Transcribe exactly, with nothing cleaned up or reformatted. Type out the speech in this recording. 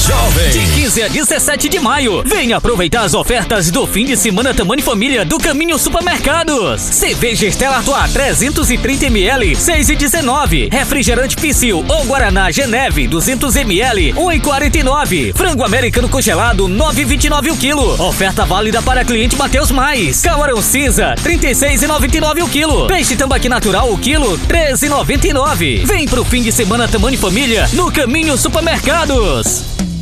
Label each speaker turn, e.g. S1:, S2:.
S1: Jovem.
S2: De quinze a dezessete de maio, venha aproveitar as ofertas do fim de semana Tamanho Família do Caminho Supermercados. Cerveja Stella Artois trezentos e trinta mililitros, seis e dezenove. Refrigerante Psyll ou Guaraná Geneve duzentos mililitros, um e quarenta e nove. Frango americano congelado, nove e vinte e nove o quilo. Oferta válida para cliente Mateus Mais. Camarão cinza, trinta e seis e noventa e nove o quilo. Peixe tambaqui natural o quilo, treze e noventa e nove. Vem pro fim de semana Tamanho Família no Caminho Supermercados.